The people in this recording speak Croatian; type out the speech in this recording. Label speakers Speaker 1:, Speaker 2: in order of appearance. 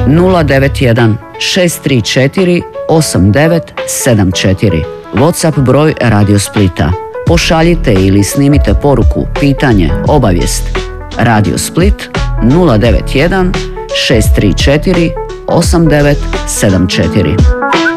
Speaker 1: 091 634 8974. WhatsApp broj Radio Splita. Pošaljite ili snimite poruku, pitanje, obavijest. Radio Split 091 634 8974.